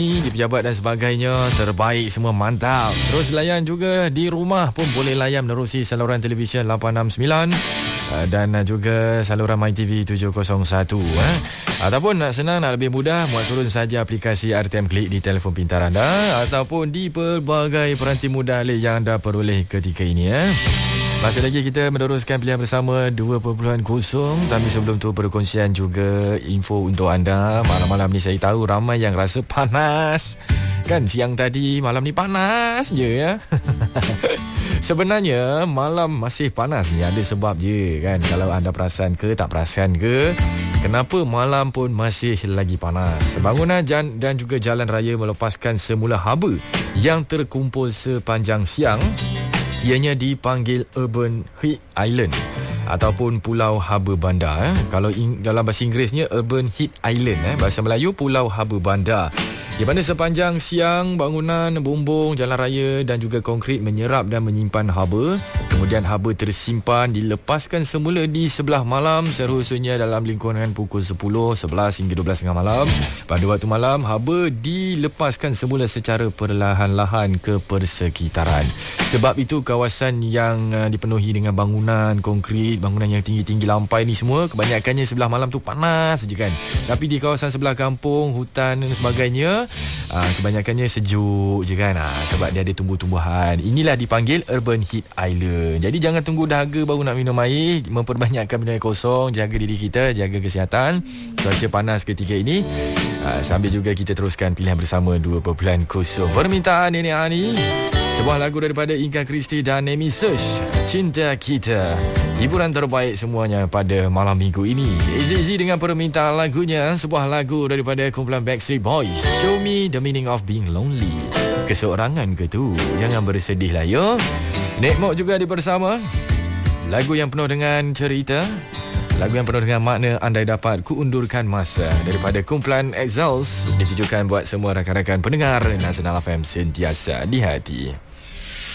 di pejabat dan sebagainya, terbaik semua, mantap. Terus layan juga di rumah pun boleh layan menerusi saluran televisyen 869 dan juga saluran MyTV 701. Ataupun nak senang, nak lebih mudah, muat turun saja aplikasi RTM Klik di telefon pintar anda ataupun di pelbagai peranti mudah yang anda peroleh ketika ini. Masih lagi kita meneruskan pilihan bersama 2.0. Tapi sebelum tu perkongsian juga info untuk anda. Malam-malam ni saya tahu ramai yang rasa panas. Kan siang tadi, malam ni panas je ya. Sebenarnya malam masih panas ni ada sebab je kan. Kalau anda perasan ke tak perasan ke, kenapa malam pun masih lagi panas? Bangunan dan juga jalan raya melepaskan semula haba yang terkumpul sepanjang siang. Ianya dipanggil Urban Heat Island ataupun Pulau Haba Bandar. Kalau dalam bahasa Inggerisnya Urban Heat Island, bahasa Melayu Pulau Haba Bandar. Di mana sepanjang siang bangunan, bumbung, jalan raya dan juga konkrit menyerap dan menyimpan haba. Kemudian haba tersimpan dilepaskan semula di sebelah malam, seharusnya dalam lingkungan pukul 10, 11 hingga 12 tengah malam. Pada waktu malam, haba dilepaskan semula secara perlahan-lahan ke persekitaran. Sebab itu kawasan yang dipenuhi dengan bangunan konkrit, bangunan yang tinggi-tinggi lampai ni semua, kebanyakannya sebelah malam tu panas je kan. Tapi di kawasan sebelah kampung, hutan dan sebagainya, kebanyakannya sejuk je kan. Sebab dia ada tumbuh-tumbuhan. Inilah dipanggil Urban Heat Island. Jadi jangan tunggu dahaga baru nak minum air. Memperbanyakkan minum air kosong. Jaga diri kita, jaga kesihatan. Cuaca panas ketika ini. Sambil juga kita teruskan pilihan bersama 2.0. Permintaan Nenek Ani, sebuah lagu daripada Inka Christie dan Nemi Search, Cinta Kita. Hiburan terbaik semuanya pada malam minggu ini. Easy dengan permintaan lagunya, sebuah lagu daripada kumpulan Backstreet Boys, Show Me The Meaning Of Being Lonely. Keseorangan ke tu? Jangan bersedih lah yo. Nek Mok juga bersama. Lagu yang penuh dengan cerita, lagu yang penuh dengan makna, andai dapat kuundurkan masa, daripada kumpulan Exals. Ditujukan buat semua rakan-rakan pendengar Nasional FM sentiasa di hati.